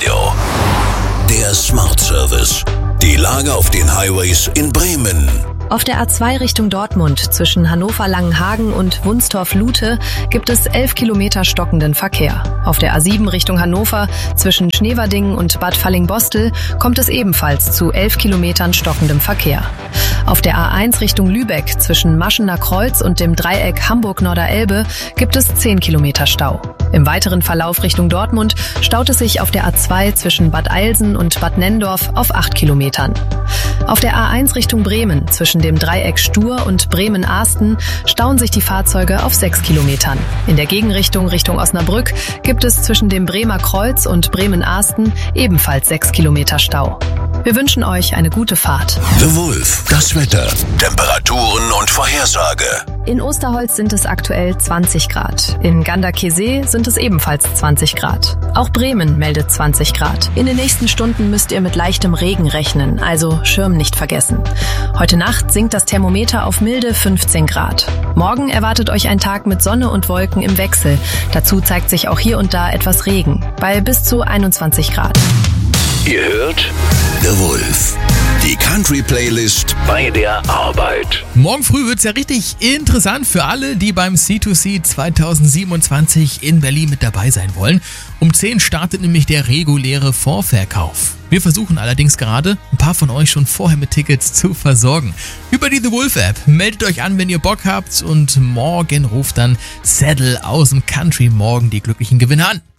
Radio. Der Smart Service. Die Lage auf den Highways in Bremen. Auf der A2 Richtung Dortmund zwischen Hannover-Langenhagen und Wunstorf-Lute gibt es 11 Kilometer stockenden Verkehr. Auf der A7 Richtung Hannover zwischen Schneverdingen und Bad Fallingbostel kommt es ebenfalls zu 11 Kilometern stockendem Verkehr. Auf der A1 Richtung Lübeck zwischen Maschener Kreuz und dem Dreieck Hamburg-Norderelbe gibt es 10 Kilometer Stau. Im weiteren Verlauf Richtung Dortmund staut es sich auf der A2 zwischen Bad Eilsen und Bad Nenndorf auf 8 Kilometern. Auf der A1 Richtung Bremen zwischen dem Dreieck Stur und Bremen-Ahsten stauen sich die Fahrzeuge auf 6 Kilometern. In der Gegenrichtung Richtung Osnabrück gibt es zwischen dem Bremer Kreuz und Bremen-Ahsten ebenfalls 6 Kilometer Stau. Wir wünschen euch eine gute Fahrt. The Wolf, das Wetter, Temperaturen und Vorhersage. In Osterholz sind es aktuell 20 Grad. In Ganderkesee sind es ebenfalls 20 Grad. Auch Bremen meldet 20 Grad. In den nächsten Stunden müsst ihr mit leichtem Regen rechnen, also Schirm nicht vergessen. Heute Nacht sinkt das Thermometer auf milde 15 Grad. Morgen erwartet euch ein Tag mit Sonne und Wolken im Wechsel. Dazu zeigt sich auch hier und da etwas Regen, bei bis zu 21 Grad. Ihr hört The Wolf, die Country-Playlist bei der Arbeit. Morgen früh wird's ja richtig interessant für alle, die beim C2C 2027 in Berlin mit dabei sein wollen. Um 10 startet nämlich der reguläre Vorverkauf. Wir versuchen allerdings gerade, ein paar von euch schon vorher mit Tickets zu versorgen. Über die The Wolf App meldet euch an, wenn ihr Bock habt, und morgen ruft dann Saddle aus dem Country Morgen die glücklichen Gewinner an.